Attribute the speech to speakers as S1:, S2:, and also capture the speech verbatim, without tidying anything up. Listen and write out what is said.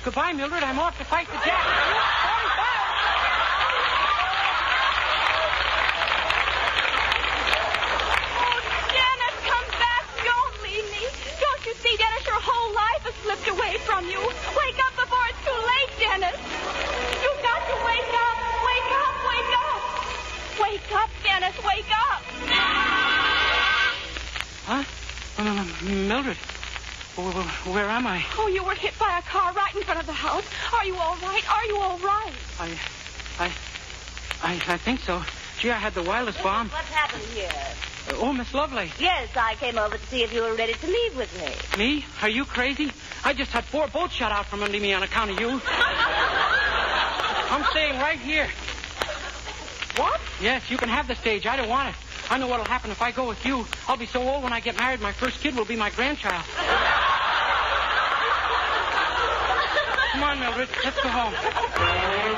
S1: Goodbye, Mildred. I'm off to fight the Jack.
S2: Oh, Dennis, come back. Don't leave me. Don't you see, Dennis, your whole life has slipped away from you. Wake up before it's too late, Dennis. You've got to wake up. Wake up, wake up. Wake up, Dennis, wake up.
S1: Huh? Um, Mildred, where, where am I?
S2: Oh, you were hit by a car right in front of the house. Are you all right? Are you all right?
S1: I, I, I, I think so. Gee, I had the wildest bomb.
S3: What's happened here?
S1: Uh, oh, Miss Lovely.
S3: Yes, I came over to see if you were ready to leave with me.
S1: Me? Are you crazy? I just had four boats shot out from under me on account of you. I'm staying right here.
S2: What?
S1: Yes, you can have the stage. I don't want it. I know what'll happen if I go with you. I'll be so old when I get married, my first kid will be my grandchild. Come on, Mildred. Let's go home.